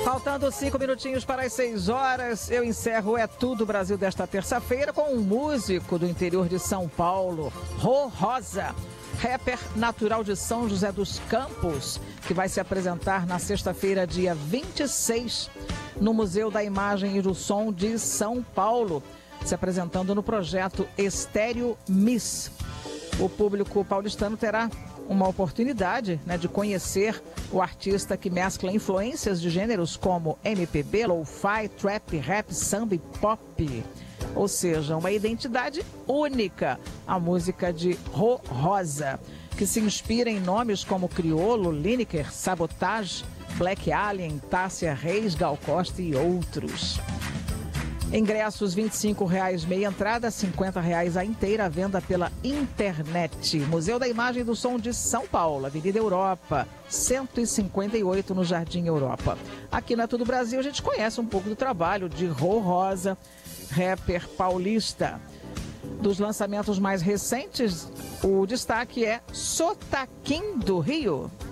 Faltando 5 minutinhos para as 6 horas, eu encerro É Tudo Brasil desta terça-feira com um músico do interior de São Paulo, Rô Rosa, rapper natural de São José dos Campos, que vai se apresentar na sexta-feira, dia 26, no Museu da Imagem e do Som de São Paulo, se apresentando no projeto Estéreo Miss. O público paulistano terá uma oportunidade, de conhecer o artista que mescla influências de gêneros como MPB, lo-fi, trap, rap, samba e pop. Ou seja, uma identidade única, a música de Rô Rosa, que se inspira em nomes como Criolo, Lineker, Sabotage, Black Alien, Tássia Reis, Gal Costa e outros. Ingressos R$ 25,00 meia entrada, R$ 50,00 a inteira, venda pela internet. Museu da Imagem e do Som de São Paulo, Avenida Europa, 158 no Jardim Europa. Aqui na Tudo Brasil a gente conhece um pouco do trabalho de Rô Rosa, rapper paulista. Dos lançamentos mais recentes, o destaque é Sotaquim do Rio.